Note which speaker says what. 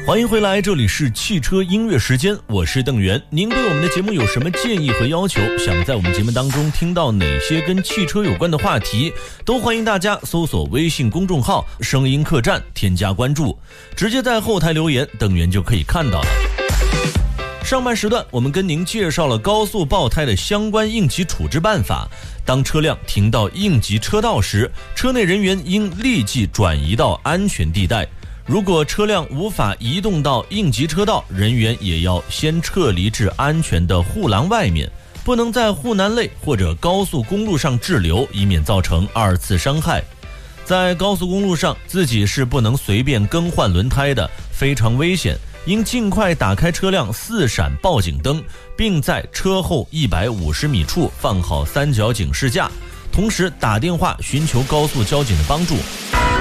Speaker 1: 欢迎回来，这里是汽车音乐时间，我是邓源。您对我们的节目有什么建议和要求？想在我们节目当中听到哪些跟汽车有关的话题？都欢迎大家搜索微信公众号声音客栈，添加关注，直接在后台留言，邓源就可以看到了。上半时段我们跟您介绍了高速爆胎的相关应急处置办法。当车辆停到应急车道时，车内人员应立即转移到安全地带。如果车辆无法移动到应急车道，人员也要先撤离至安全的护栏外面，不能在护栏内或者高速公路上滞留，以免造成二次伤害。在高速公路上，自己是不能随便更换轮胎的，非常危险，应尽快打开车辆4闪报警灯，并在车后150米处放好三角警示架，同时打电话寻求高速交警的帮助。